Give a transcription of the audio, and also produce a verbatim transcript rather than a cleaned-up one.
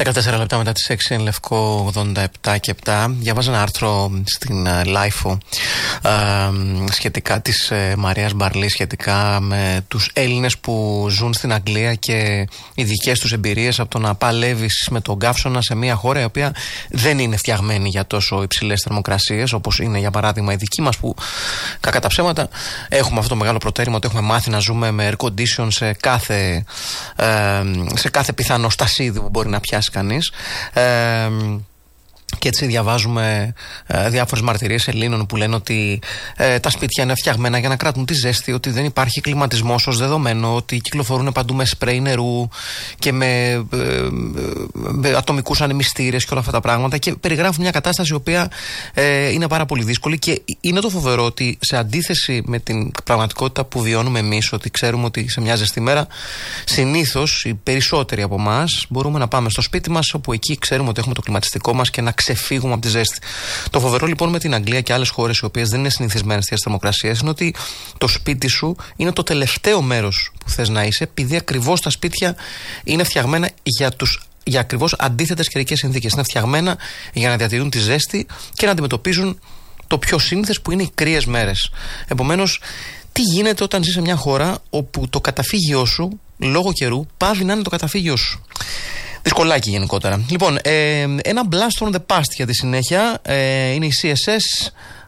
δεκατέσσερα λεπτά μετά τις έξι, εν Λευκό ογδόντα επτά και επτά. Διαβάζω ένα άρθρο στην uh, Λάιφο uh, σχετικά της uh, Μαρίας Μπαρλή, σχετικά με τους Έλληνες που ζουν στην Αγγλία και οι δικές τους εμπειρίες από το να παλεύεις με τον καύσωνα σε μια χώρα η οποία δεν είναι φτιαγμένη για τόσο υψηλές θερμοκρασίες, όπως είναι για παράδειγμα η δική μας, που κακά τα ψέματα έχουμε αυτό το μεγάλο προτέρημα ότι έχουμε μάθει να ζούμε με air condition σε κάθε, uh, σε κάθε πιθανό στασίδι που μπορεί να πιάσει κανείς. Ε, και έτσι διαβάζουμε ε, διάφορες μαρτυρίες Ελλήνων που λένε ότι ε, τα σπίτια είναι φτιαγμένα για να κρατούν τη ζέστη, ότι δεν υπάρχει κλιματισμός ως δεδομένο, ότι κυκλοφορούν παντού με σπρέι νερού και με, ε, με ατομικούς ανεμιστήρες και όλα αυτά τα πράγματα, και περιγράφουν μια κατάσταση η οποία ε, είναι πάρα πολύ δύσκολη. Και είναι το φοβερό ότι σε αντίθεση με την πραγματικότητα που βιώνουμε εμείς, ότι ξέρουμε ότι σε μια ζεστή μέρα συνήθως οι περισσότεροι από εμάς μπορούμε να πάμε στο σπίτι μας, όπου εκεί ξέρουμε ότι έχουμε το κλιματιστικό μας και να ξεφύγουμε από τη ζέστη. Το φοβερό λοιπόν με την Αγγλία και άλλες χώρες οι οποίες δεν είναι συνηθισμένες στις θερμοκρασίες είναι ότι το σπίτι σου είναι το τελευταίο μέρος που θες να είσαι, επειδή ακριβώς τα σπίτια είναι φτιαγμένα για τους για ακριβώς αντίθετες καιρικές συνθήκες. Είναι φτιαγμένα για να διατηρούν τη ζέστη και να αντιμετωπίζουν το πιο σύνηθες που είναι οι κρύες μέρες. Επομένως, τι γίνεται όταν ζεις σε μια χώρα όπου το καταφύγιό σου λόγω καιρού πάβει να είναι το καταφύγιό σου? Δυσκολάκι γενικότερα. Λοιπόν, ε, ένα blast from the past για τη συνέχεια. Ε, είναι η σι ες ες